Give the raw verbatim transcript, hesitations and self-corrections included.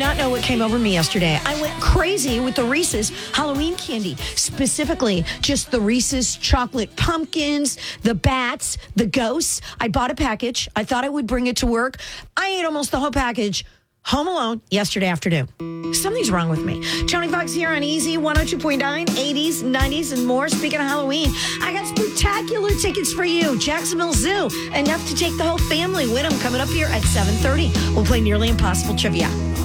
not know what came over me yesterday. I went crazy with the Reese's Halloween candy, specifically just the Reese's chocolate pumpkins, the bats, the ghosts. I bought a package. I thought I would bring it to work. I ate almost the whole package home alone yesterday afternoon. Something's wrong with me. Tony Fox here on Easy one oh two point nine, eighties, nineties, and more. Speaking of Halloween, I got spectacular tickets for you. Jacksonville Zoo, enough to take the whole family with them, coming up here at seven thirty. We'll play Nearly Impossible Trivia.